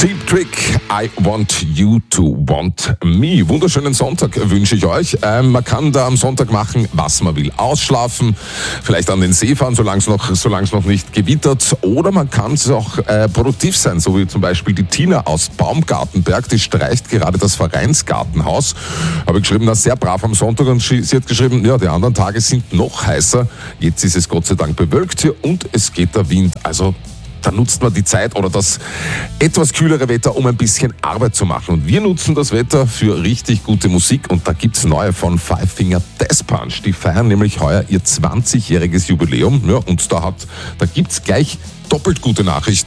Cheap Trick, I want you to want me. Wunderschönen Sonntag wünsche ich euch. Man kann da am Sonntag machen, was man will. Ausschlafen, vielleicht an den See fahren, solange es noch nicht gewittert. Oder man kann es auch produktiv sein, so wie zum Beispiel die Tina aus Baumgartenberg. Die streicht gerade das Vereinsgartenhaus. Habe ich geschrieben, sehr brav am Sonntag. Und sie hat geschrieben, ja, die anderen Tage sind noch heißer. Jetzt ist es Gott sei Dank bewölkt hier und es geht der Wind. Also da nutzt man die Zeit oder das etwas kühlere Wetter, um ein bisschen Arbeit zu machen. Und wir nutzen das Wetter für richtig gute Musik. Und da gibt's neue von Five Finger Death Punch. Die feiern nämlich heuer ihr 20-jähriges Jubiläum. Ja, und da gibt's gleich doppelt gute Nachrichten.